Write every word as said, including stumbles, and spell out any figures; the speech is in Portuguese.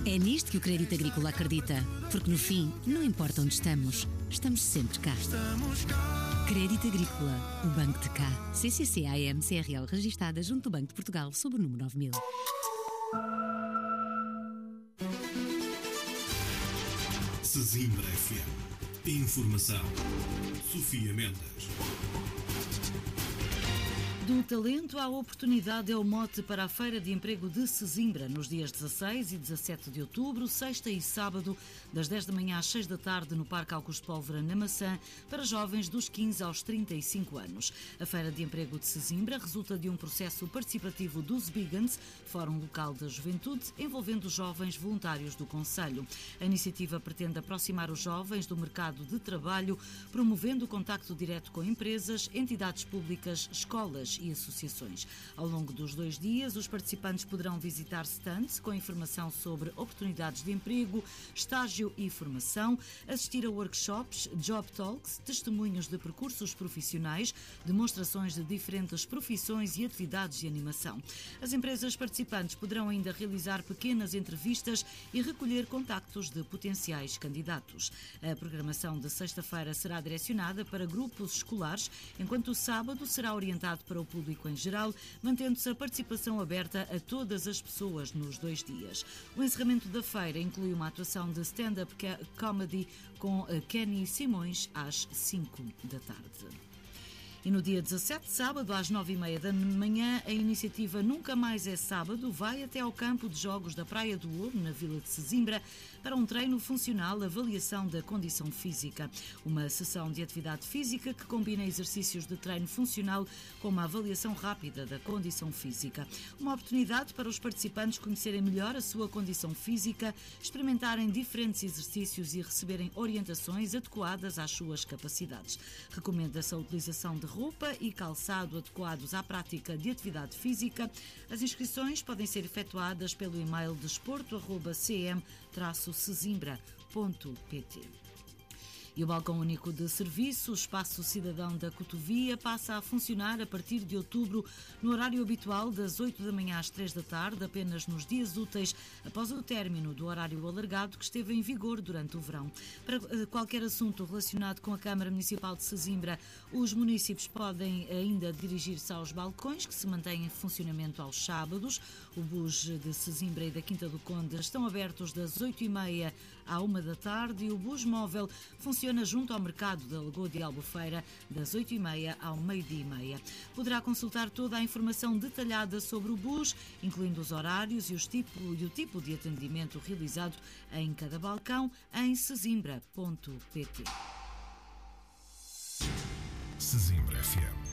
É nisto que o Crédito Agrícola acredita, porque no fim, não importa onde estamos, estamos sempre cá. Crédito Agrícola, o Banco de cá. C C C A M C R L registada junto do Banco de Portugal sob o número nove mil. Sesimbra F M. Informação. Sofia Mendes. Do talento à oportunidade é o mote para a Feira de Emprego de Sesimbra, nos dias dezasseis e dezassete de outubro, sexta e sábado, das dez da manhã às seis da tarde, no Parque Augusto Pólvora, na Maçã, para jovens dos quinze aos trinta e cinco anos. A Feira de Emprego de Sesimbra resulta de um processo participativo do Zbigans, Fórum Local da Juventude, envolvendo jovens voluntários do Conselho. A iniciativa pretende aproximar os jovens do mercado de trabalho, promovendo o contacto direto com empresas, entidades públicas, escolas e associações. Ao longo dos dois dias, os participantes poderão visitar stands com informação sobre oportunidades de emprego, estágio e formação, assistir a workshops, job talks, testemunhos de percursos profissionais, demonstrações de diferentes profissões e atividades de animação. As empresas participantes poderão ainda realizar pequenas entrevistas e recolher contactos de potenciais candidatos. A programação de sexta-feira será direcionada para grupos escolares, enquanto o sábado será orientado para o público em geral, mantendo-se a participação aberta a todas as pessoas nos dois dias. O encerramento da feira inclui uma atuação de stand-up comedy com Kenny Simões às cinco da tarde. E no dia dezassete, sábado, às nove e meia da manhã, a iniciativa Nunca Mais é Sábado vai até ao campo de jogos da Praia do Ouro, na Vila de Sesimbra, para um treino funcional, avaliação da condição física. Uma sessão de atividade física que combina exercícios de treino funcional com uma avaliação rápida da condição física. Uma oportunidade para os participantes conhecerem melhor a sua condição física, experimentarem diferentes exercícios e receberem orientações adequadas às suas capacidades. Recomenda-se a utilização de roupa e calçado adequados à prática de atividade física. As inscrições podem ser efetuadas pelo e-mail desporto arroba c m traço sesimbra ponto p t. E o balcão único de serviço, o Espaço Cidadão da Cotovia, passa a funcionar a partir de outubro no horário habitual das oito da manhã às três da tarde, apenas nos dias úteis após o término do horário alargado que esteve em vigor durante o verão. Para qualquer assunto relacionado com a Câmara Municipal de Sesimbra, os municípios podem ainda dirigir-se aos balcões, que se mantêm em funcionamento aos sábados. O bus de Sesimbra e da Quinta do Conde estão abertos das oito e meia à uma da tarde e o bus móvel funciona junto ao mercado da Lagoa de Albufeira, das oito e meia ao meio-dia e meia. Poderá consultar toda a informação detalhada sobre o bus, incluindo os horários e, os tipo, e o tipo de atendimento realizado em cada balcão, em sesimbra ponto p t. Sesimbra F M.